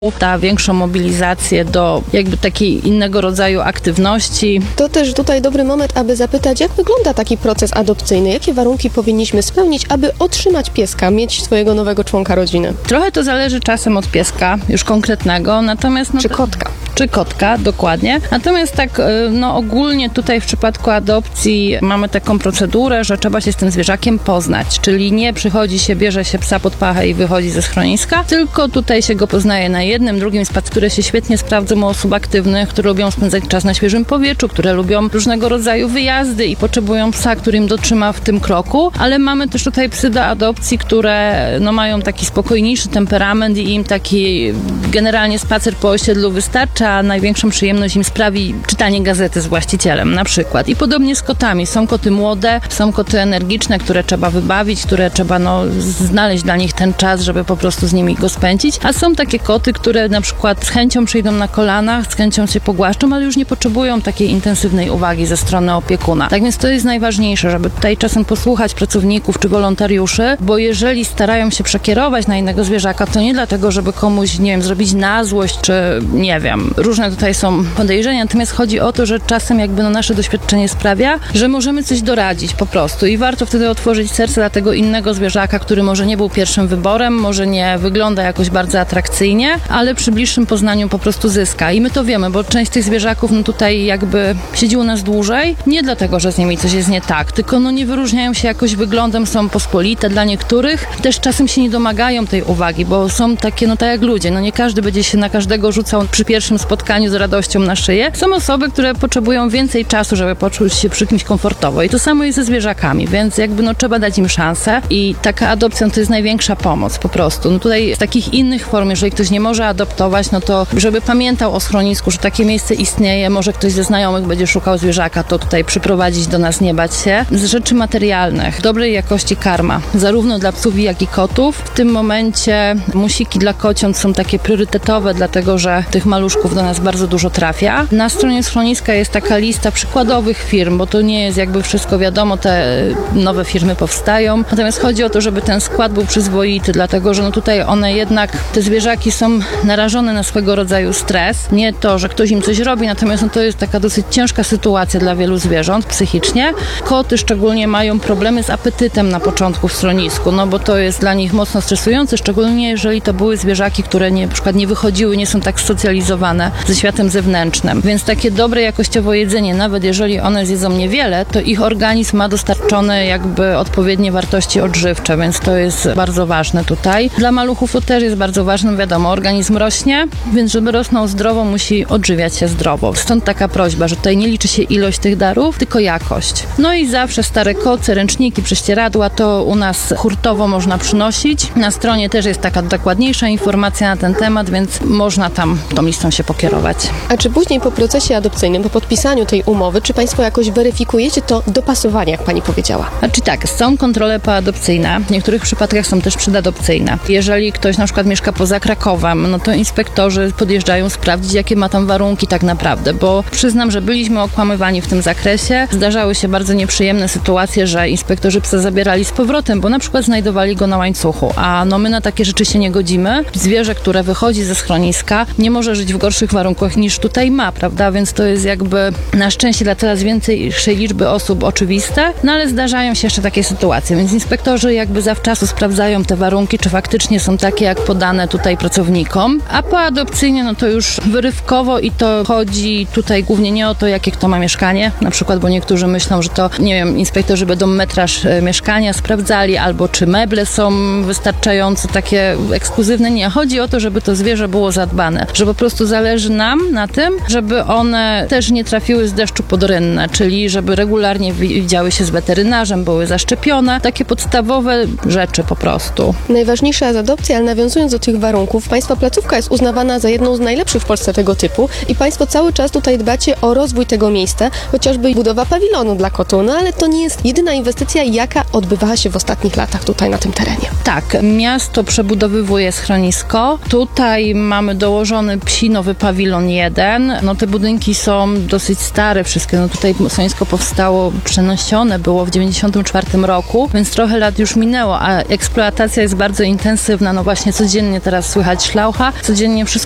da większą mobilizację do jakby takiej innego rodzaju aktywności. To też tutaj dobry moment, aby zapytać, jak wygląda taki proces adopcyjny? Jakie warunki powinniśmy spełnić, aby otrzymać pieska, mieć swojego nowego członka rodziny? Trochę to zależy czasem od pieska, już konkretnego, natomiast... Czy kotka? Czy kotka, dokładnie. Natomiast tak, ogólnie tutaj w przypadku adopcji mamy taką procedurę, że trzeba się z tym zwierzakiem poznać, czyli nie przychodzi się, bierze się psa pod pachę i wychodzi ze schroniska, tylko tutaj się go poznaje na jednym, drugim spacerze, które się świetnie sprawdzą u osób aktywnych, które lubią spędzać czas na świeżym powietrzu, które lubią różnego rodzaju wyjazdy i potrzebują psa, który im dotrzyma w tym kroku, ale mamy też tutaj psy do adopcji, które mają taki spokojniejszy temperament i im taki generalnie spacer po osiedlu wystarcza, a największą przyjemność im sprawi czytanie gazety z właścicielem na przykład. I podobnie z kotami. Są koty młode, są koty energiczne, które trzeba wybawić, które trzeba znaleźć dla nich ten czas, żeby po prostu z nimi go spędzić, a są takie koty, które na przykład z chęcią przyjdą na kolanach, z chęcią się pogłaszczą, ale już nie potrzebują takiej intensywnej uwagi ze strony opiekuna. Tak więc to jest najważniejsze, żeby tutaj czasem posłuchać pracowników czy wolontariuszy, bo jeżeli starają się przekierować na innego zwierzaka, to nie dlatego, żeby komuś, nie wiem, zrobić na złość, czy nie wiem, różne tutaj są podejrzenia, natomiast chodzi o to, że czasem jakby nasze doświadczenie sprawia, że możemy coś doradzić po prostu i warto wtedy otworzyć serce dla tego innego zwierzaka, który może nie był pierwszym wyborem, może nie wygląda jakoś bardzo atrakcyjnie, ale przy bliższym poznaniu po prostu zyska. I my to wiemy, bo część tych zwierzaków tutaj jakby siedzi u nas dłużej, nie dlatego, że z nimi coś jest nie tak, tylko nie wyróżniają się jakoś wyglądem, są pospolite dla niektórych, też czasem się nie domagają tej uwagi, bo są takie, tak jak ludzie, nie każdy będzie się na każdego rzucał przy pierwszym spotkaniu z radością na szyję. Są osoby, które potrzebują więcej czasu, żeby poczuć się przy kimś komfortowo i to samo jest ze zwierzakami, więc jakby trzeba dać im szansę i taka adopcja to jest największa pomoc po prostu. Tutaj z takich innych form, jeżeli ktoś nie może adoptować, to żeby pamiętał o schronisku, że takie miejsce istnieje, może ktoś ze znajomych będzie szukał zwierzaka, to tutaj przyprowadzić do nas, nie bać się. Z rzeczy materialnych, dobrej jakości karma, zarówno dla psów, jak i kotów. W tym momencie musiki dla kociąt są takie priorytetowe, dlatego że tych maluszków do nas bardzo dużo trafia. Na stronie schroniska jest taka lista przykładowych firm, bo to nie jest jakby wszystko wiadomo, te nowe firmy powstają. Natomiast chodzi o to, żeby ten skład był przyzwoity, dlatego że tutaj one jednak, te zwierzaki są narażone na swego rodzaju stres. Nie to, że ktoś im coś robi, natomiast to jest taka dosyć ciężka sytuacja dla wielu zwierząt psychicznie. Koty szczególnie mają problemy z apetytem na początku w schronisku, bo to jest dla nich mocno stresujące, szczególnie jeżeli to były zwierzaki, które na przykład nie wychodziły, nie są tak socjalizowane ze światem zewnętrznym. Więc takie dobre jakościowo jedzenie, nawet jeżeli one zjedzą niewiele, to ich organizm ma dostarczone jakby odpowiednie wartości odżywcze, więc to jest bardzo ważne tutaj. Dla maluchów to też jest bardzo ważne, wiadomo, organizm rośnie, więc żeby rosnął zdrowo, musi odżywiać się zdrowo. Stąd taka prośba, że tutaj nie liczy się ilość tych darów, tylko jakość. I zawsze stare koce, ręczniki, prześcieradła, to u nas hurtowo można przynosić. Na stronie też jest taka dokładniejsza informacja na ten temat, więc można tam tą listą się pokierować. A czy później po procesie adopcyjnym, po podpisaniu tej umowy, czy Państwo jakoś weryfikujecie to dopasowanie, jak Pani powiedziała? Tak, są kontrole poadopcyjne, w niektórych przypadkach są też przedadopcyjne. Jeżeli ktoś na przykład mieszka poza Krakowem, to inspektorzy podjeżdżają sprawdzić, jakie ma tam warunki tak naprawdę, bo przyznam, że byliśmy okłamywani w tym zakresie. Zdarzały się bardzo nieprzyjemne sytuacje, że inspektorzy psa zabierali z powrotem, bo na przykład znajdowali go na łańcuchu, a my na takie rzeczy się nie godzimy. Zwierzę, które wychodzi ze schroniska, nie może żyć w gorszych warunkach niż tutaj ma, prawda? Więc to jest jakby na szczęście dla coraz większej liczby osób oczywiste, ale zdarzają się jeszcze takie sytuacje, więc inspektorzy jakby zawczasu sprawdzają te warunki, czy faktycznie są takie, jak podane tutaj pracownikom, a poadopcyjnie to już wyrywkowo i to chodzi tutaj głównie nie o to, jakie kto ma mieszkanie, na przykład, bo niektórzy myślą, że to, nie wiem, inspektorzy będą metraż mieszkania sprawdzali, albo czy meble są wystarczająco takie ekskluzywne. Nie, chodzi o to, żeby to zwierzę było zadbane, że po prostu zależy nam na tym, żeby one też nie trafiły z deszczu pod rynnę, czyli żeby regularnie widziały się z weterynarzem, były zaszczepione, takie podstawowe rzeczy po prostu. Najważniejsza jest adopcja, ale nawiązując do tych warunków, Państwa placówka jest uznawana za jedną z najlepszych w Polsce tego typu i Państwo cały czas tutaj dbacie o rozwój tego miejsca, chociażby budowa pawilonu dla kotu, ale to nie jest jedyna inwestycja, jaka odbywała się w ostatnich latach tutaj na tym terenie. Tak, miasto przebudowywuje schronisko. Tutaj mamy dołożony psi nowy pawilon 1. Te budynki są dosyć stare wszystkie. Tutaj schronisko powstało, przeniesione było w 1994 roku, więc trochę lat już minęło, a eksploatacja jest bardzo intensywna. Właśnie codziennie teraz słychać szlaucha, codziennie wszystko